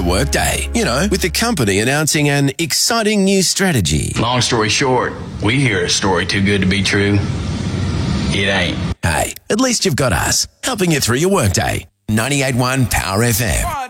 workday. You know, with the company announcing an exciting new strategy. Long story short, we hear a story too good to be true. It ain't. Hey, at least you've got us, helping you through your workday. 98.1 Power FM.